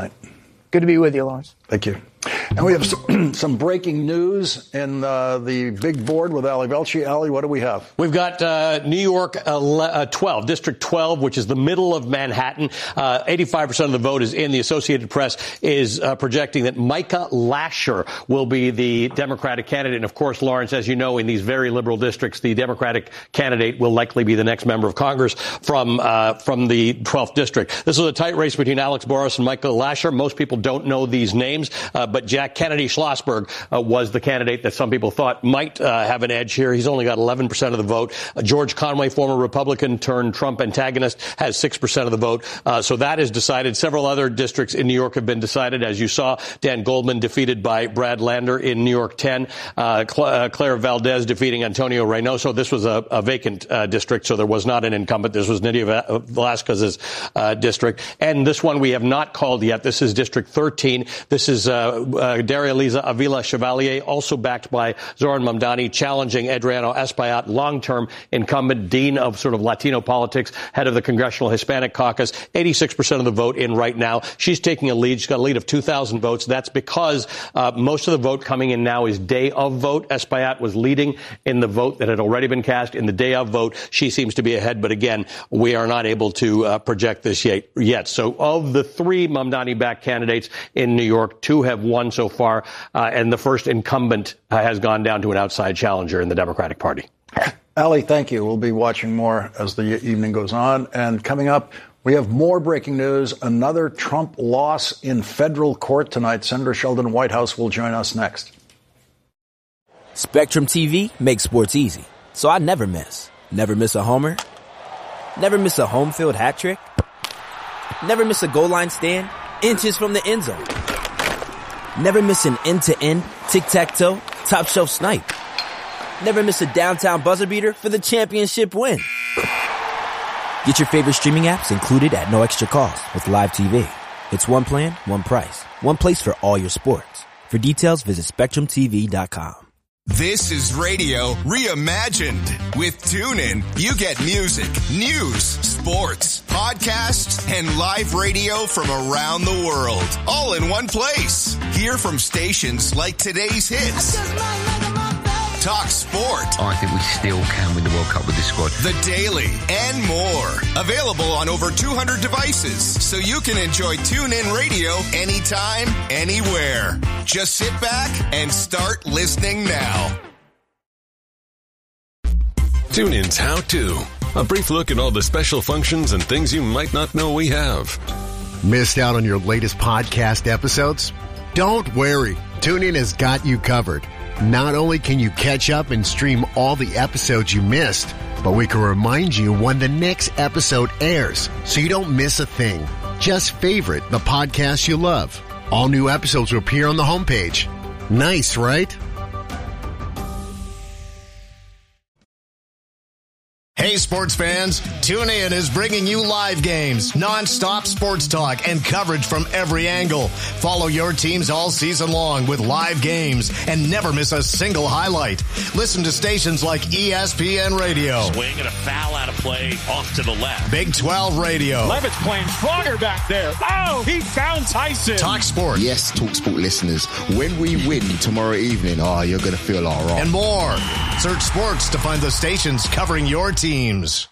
Good to be with you, Lawrence. Thank you. And we have some breaking news in the big board with Ali Velshi. Ali, what do we have? We've got New York 12, District 12, which is the middle of Manhattan. 85% of the vote is in. The Associated Press is projecting that Micah Lasher will be the Democratic candidate. And, of course, Lawrence, as you know, in these very liberal districts, the Democratic candidate will likely be the next member of Congress from the 12th district. This is a tight race between Alex Boris and Micah Lasher. Most people don't know these names, but Jack Kennedy Schlossberg was the candidate that some people thought might have an edge here. He's only got 11% of the vote. George Conway, former Republican turned Trump antagonist, has 6% of the vote. So that is decided. Several other districts in New York have been decided. As you saw, Dan Goldman defeated by Brad Lander in New York 10. Claire Valdez defeating Antonio Reynoso. This was a vacant district, so there was not an incumbent. This was Nydia Velázquez's district. And this one we have not called yet. This is District 13. This is Daria Liza Avila Chevalier, also backed by Zoran Mamdani, challenging Adriano Espaillat, long-term incumbent, dean of sort of Latino politics, head of the Congressional Hispanic Caucus, 86% of the vote in right now. She's taking a lead. She's got a lead of 2,000 votes. That's because most of the vote coming in now is day of vote. Espaillat was leading in the vote that had already been cast. In the day of vote, she seems to be ahead. But again, we are not able to project this yet. So of the three Mamdani-backed candidates in New York, two have won so far, and the first incumbent has gone down to an outside challenger in the Democratic Party. Ali, thank you. We'll be watching more as the evening goes on. And coming up, we have more breaking news. Another Trump loss in federal court tonight. Senator Sheldon Whitehouse will join us next. Spectrum TV makes sports easy, so I never miss. Never miss a homer. Never miss a home field hat trick. Never miss a goal line stand inches from the end zone. Never miss an end-to-end, tic-tac-toe, top-shelf snipe. Never miss a downtown buzzer beater for the championship win. Get your favorite streaming apps included at no extra cost with Live TV. It's one plan, one price, one place for all your sports. For details, visit SpectrumTV.com. This is radio reimagined. With TuneIn, you get music, news, sports, podcasts, and live radio from around the world, all in one place. Hear from stations like today's hits. Talk sport. I think we still can win the World Cup with this squad. The Daily and more. Available on over 200 devices, so you can enjoy TuneIn Radio anytime, anywhere. Just sit back and start listening now. TuneIn's How To. A brief look at all the special functions and things you might not know we have. Missed out on your latest podcast episodes? Don't worry. TuneIn has got you covered. Not only can you catch up and stream all the episodes you missed, but we can remind you when the next episode airs, so you don't miss a thing. Just favorite the podcast you love. All new episodes will appear on the homepage. Nice, right? Hey, sports fans, TuneIn is bringing you live games, non-stop sports talk, and coverage from every angle. Follow your teams all season long with live games and never miss a single highlight. Listen to stations like ESPN Radio. Swing and a foul out of play off to the left. Big 12 Radio. Levitt's playing stronger back there. Oh, he found Tyson. Talk Sport. Yes, Talk Sport listeners, when we win tomorrow evening, you're going to feel all right. And more. Search sports to find the stations covering your teams.